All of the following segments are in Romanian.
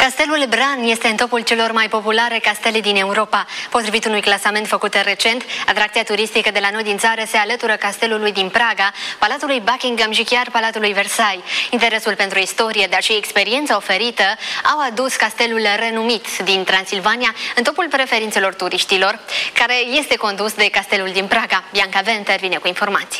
Castelul Bran este în topul celor mai populare castele din Europa. Potrivit unui clasament făcut recent, atracția turistică de la noi din țară se alătură castelului din Praga, Palatului Buckingham și chiar Palatului Versailles. Interesul pentru istorie, dar și experiența oferită au adus castelul renumit din Transilvania în topul preferințelor turiștilor, care este condus de castelul din Praga. Bianca Venter vine cu informații.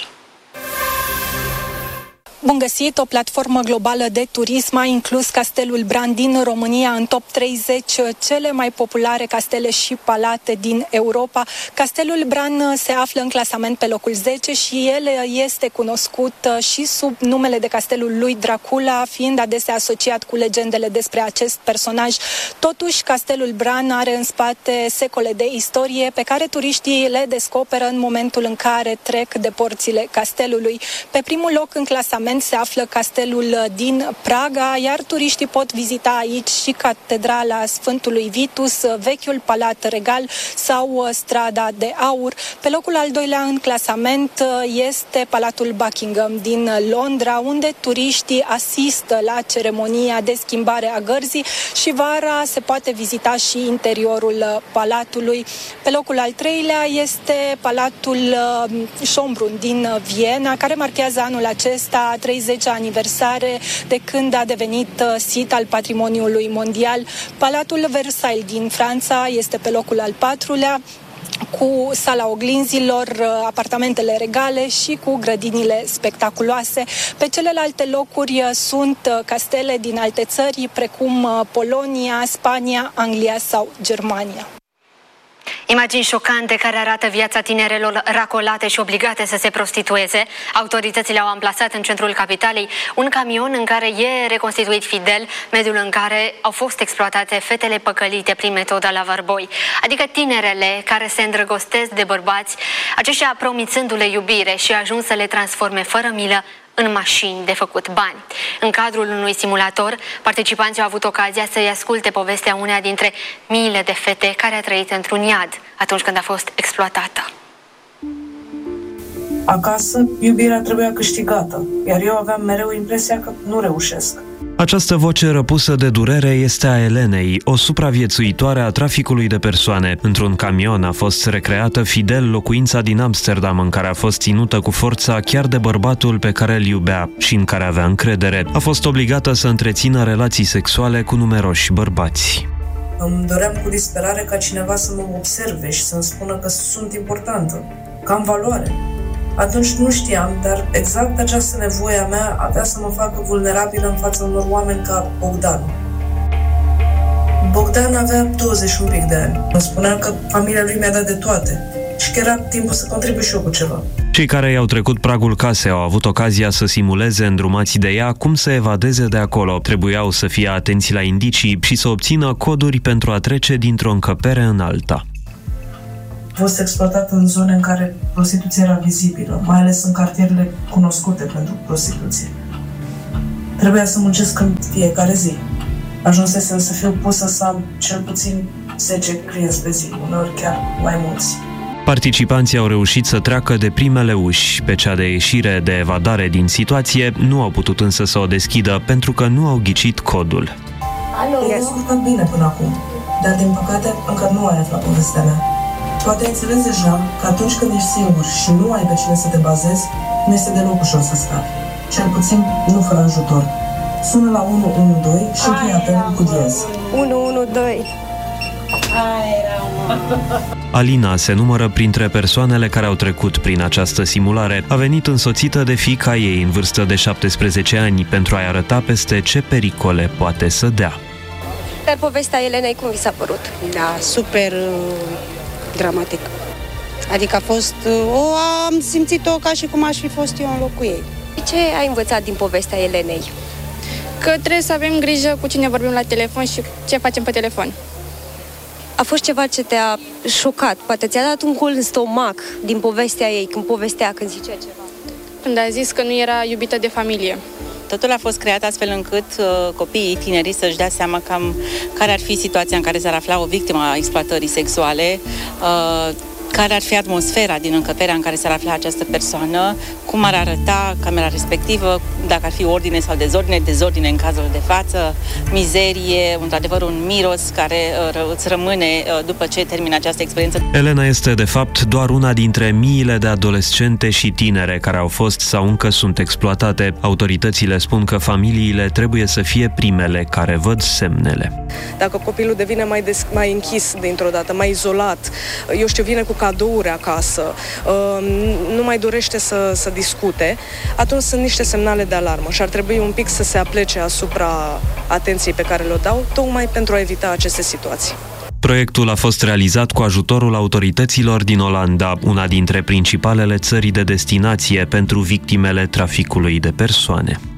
Bun găsit! O platformă globală de turism a inclus Castelul Bran din România în top 30 cele mai populare castele și palate din Europa. Castelul Bran se află în clasament pe locul 10 și el este cunoscut și sub numele de Castelul lui Dracula, fiind adesea asociat cu legendele despre acest personaj. Totuși, Castelul Bran are în spate secole de istorie pe care turiștii le descoperă în momentul în care trec de porțile castelului. Pe primul loc în clasament se află castelul din Praga, iar turiștii pot vizita aici și catedrala Sfântului Vitus, vechiul palat regal sau strada de aur. Pe locul al doilea în clasament este Palatul Buckingham din Londra, unde turiștii asistă la ceremonia de schimbare a gărzii și vara se poate vizita și interiorul palatului. Pe locul al treilea este Palatul Schönbrunn din Viena, care marchează anul acesta 30 aniversare de când a devenit sit al patrimoniului mondial. Palatul Versailles din Franța este pe locul al patrulea, cu sala oglinzilor, apartamentele regale și cu grădinile spectaculoase. Pe celelalte locuri sunt castele din alte țări, precum Polonia, Spania, Anglia sau Germania. Imagini șocante care arată viața tinerelor racolate și obligate să se prostitueze. Autoritățile au amplasat în centrul capitalei un camion în care e reconstituit fidel mediul în care au fost exploatate fetele păcălite prin metoda la vărboi, adică tinerele care se îndrăgostesc de bărbați, aceștia promițându-le iubire și ajung să le transforme fără milă în mașini de făcut bani. În cadrul unui simulator, participanții au avut ocazia să-i asculte povestea uneia dintre miile de fete care a trăit într-un iad atunci când a fost exploatată. Acasă, iubirea trebuia câștigată, iar eu aveam mereu impresia că nu reușesc. Această voce răpusă de durere este a Elenei, o supraviețuitoare a traficului de persoane. Într-un camion a fost recreată fidel locuința din Amsterdam, în care a fost ținută cu forța chiar de bărbatul pe care îl iubea și în care avea încredere. A fost obligată să întrețină relații sexuale cu numeroși bărbați. Îmi doream cu disperare ca cineva să mă observe și să-mi spună că sunt importantă, că am valoare. Atunci nu știam, dar exact această nevoie a mea avea să mă facă vulnerabilă în fața unor oameni ca Bogdan. Bogdan avea 21 pic de ani. Îmi spunea că familia lui mi-a dat de toate și că era timpul să contribui și eu cu ceva. Cei care i-au trecut pragul casei au avut ocazia să simuleze, îndrumați de ea, cum să evadeze de acolo. Trebuiau să fie atenți la indicii și să obțină coduri pentru a trece dintr-o încăpere în alta. A fost exploatată în zone în care prostituția era vizibilă, mai ales în cartierele cunoscute pentru prostituție. Trebuia să muncesc în fiecare zi. Ajunsesem să fiu pusă să am cel puțin 10 clienți pe zi, uneori chiar mai mulți. Participanții au reușit să treacă de primele uși. Pe cea de ieșire, de evadare din situație, nu au putut însă să o deschidă pentru că nu au ghicit codul. I-a descurcat bine până acum, dar din păcate încă nu ai aflat povestea mea. Poate ai înțeles deja că atunci când ești singur și nu ai pe cine să te bazezi, nu este deloc ușor să scapi. Cel puțin nu fără ajutor. Sună la 112 și încheie apelul cu diez. 112. Alina se numără printre persoanele care au trecut prin această simulare. A venit însoțită de fiica ei în vârstă de 17 ani pentru a-i arăta peste ce pericole poate să dea. Dar povestea Elenei cum vi s-a părut? Da, super dramatic. Adică a fost, am simțit-o ca și cum aș fi fost eu în locul ei. Ce ai învățat din povestea Elenei? Că trebuie să avem grijă cu cine vorbim la telefon și ce facem pe telefon. A fost ceva ce te-a șocat? Poate ți-a dat un cul în stomac din povestea ei, când povestea, când zicea ceva? Când a zis că nu era iubită de familie. Totul a fost creat astfel încât copiii tinerii să-și dea seama cam care ar fi situația în care s-ar afla o victimă a exploatării sexuale, care ar fi atmosfera din încăperea în care s-ar afla această persoană, cum ar arăta camera respectivă, dacă ar fi ordine sau dezordine în cazul de față, mizerie, într-adevăr un miros care îți rămâne după ce termină această experiență. Elena este de fapt doar una dintre miile de adolescente și tinere care au fost sau încă sunt exploatate. Autoritățile spun că familiile trebuie să fie primele care văd semnele. Dacă copilul devine mai închis dintr-o dată, mai izolat, eu știu, vine cu cadouri acasă, nu mai dorește să discute, atunci sunt niște semnale de alarmă și ar trebui un pic să se aplece asupra atenției pe care le-o dau, tocmai pentru a evita aceste situații. Proiectul a fost realizat cu ajutorul autorităților din Olanda, una dintre principalele țări de destinație pentru victimele traficului de persoane.